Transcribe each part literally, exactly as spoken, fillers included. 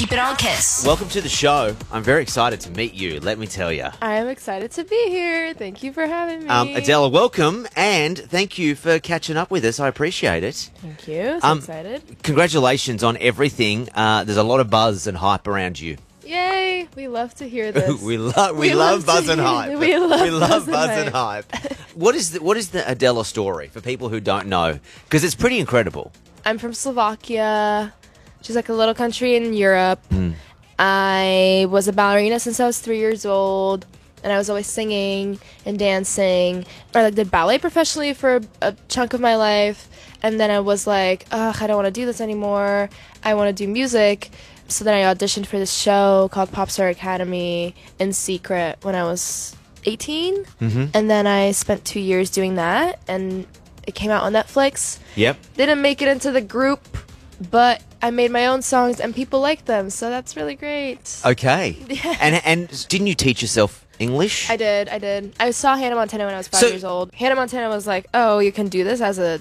Keep it on Kiss. Welcome to the show. I'm very excited to meet you, let me tell you. I am excited to be here. Thank you for having me. Um, Adela, welcome, and thank you for catching up with us. I appreciate it. Thank you. So Um, excited. Congratulations on everything. Uh, there's a lot of buzz and hype around you. Yay. We love to hear this. we love we, We love, love buzz to and hear- hype. we love we love buzz and buzz and hype. What is the, what is the Adela story for people who don't know? Because it's pretty incredible. I'm from Slovakia, which is like a little country in Europe. Mm. I was a ballerina since I was three years old, and I was always singing and dancing. I like did ballet professionally for a chunk of my life, and then I was like, ugh, I don't want to do this anymore. I want to do music. So then I auditioned for this show called Popstar Academy in secret when I was eighteen, Mm-hmm. and then I spent two years doing that, and it came out on Netflix. Yep. Didn't make it into the group, but I made my own songs and people like them, so that's really great. Okay. Yeah. And and didn't you teach yourself English? I did, I did. I saw Hannah Montana when I was five So- years old. Hannah Montana was like, oh, you can do this as a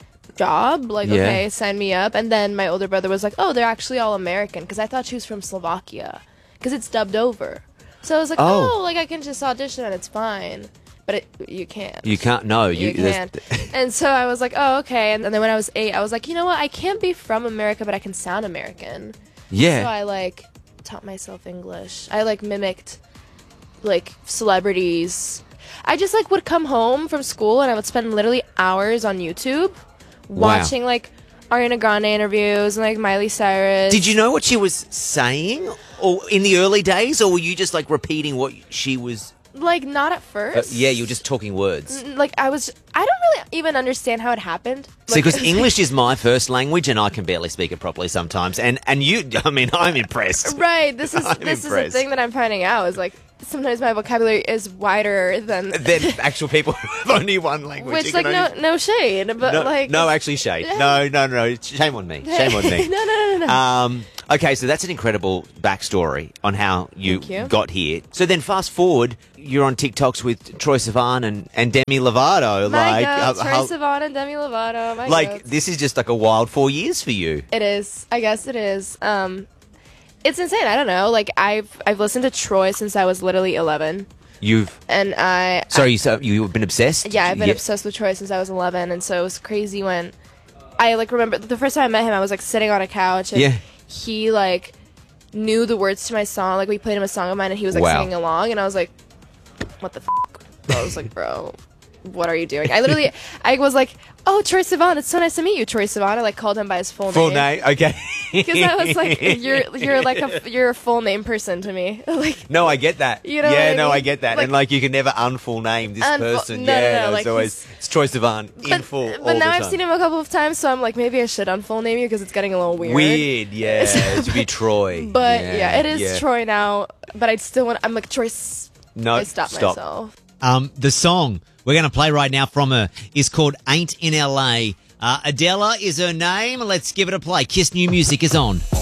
job? Like, Yeah. okay, sign me up. And then my older brother was like, oh, they're actually all American, because I thought she was from Slovakia, because it's dubbed over. So I was like, Oh. oh, like I can just audition and it's fine. But it, you can't. You can't. No, you, You there's- can't. And so I was like, oh, okay. And then when I was eight, I was like, you know what? I can't be from America, but I can sound American. Yeah. So I like taught myself English. I like mimicked like celebrities. I just like would come home from school and I would spend literally hours on YouTube Wow. watching like Ariana Grande interviews and like Miley Cyrus. Did you know what she was saying, or in the early days, or were you just like repeating what she was? Like not at Uh, first. yeah, you were just talking words. Like I was. I don't really even understand how it happened. See, Like, because English is my first language, and I can barely speak it properly sometimes. And and you, I mean, I'm impressed. Right. This is I'm this is impressed. the thing that I'm finding out is like sometimes my vocabulary is wider than Then actual people who have only one language. which you like can no only- no shade, but no, like no, actually, shade. No, no, no. Shame on me. Shame on me. no no no no. no. Um, okay, so that's an incredible backstory on how you, Thank you. got here. So then, fast forward, you're on TikToks with Troye Sivan and, and Demi Lovato. my like, goats, uh, Troye how- Sivan and Demi Lovato. My like goats. this is just like a wild four years for you. It is. I guess it is. Um, it's insane. I don't know. Like I've I've listened to Troy since I was literally eleven, You've and I sorry, you so you've been obsessed. yeah I've been Yeah. obsessed with Troy since I was eleven, and so it was crazy when I like remember the first time I met him. I was like sitting on a couch, and Yeah. he like knew the words to my song. Like we played him a song of mine, and he was like Wow. singing along, and I was like, what the f-? I was like, bro, what are you doing? I literally I was like, oh, Troye Sivan, it's so nice to meet you, Troye Sivan. I like called him by his full, Full name. name, okay. Because I was like, you're you're like a you're a full name person to me. Like No, I get that. You know yeah, what I no, I mean? get that. Like- and like, you can never unfull name this Unfull- person. no, no, yeah, no, no, like, it's always he's- it's Troye Sivan in but, full. but all now the I've time. seen him a couple of times, so I'm like, maybe I should unfull name you because it's getting a little weird. Weird, yeah. It should be Troy. But yeah, it is yeah. Troy now. But I still want. I'm like Troy. s- No, I stopped stop. myself. Um, the song we're going to play right now from her is called Ain't in L A. Uh, Adela is her name. Let's give it a play. Kiss New Music is on.